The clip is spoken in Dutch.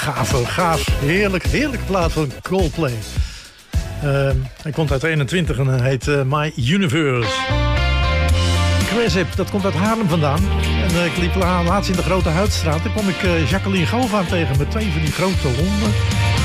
gaaf. Heerlijke plaat van Coldplay. Hij komt uit 21 en hij heet My Universe. Cressip, dat komt uit Haarlem vandaan. En ik liep laatst in de Grote Huidstraat. Daar kwam ik Jacqueline Govaert tegen met 2 van die grote honden.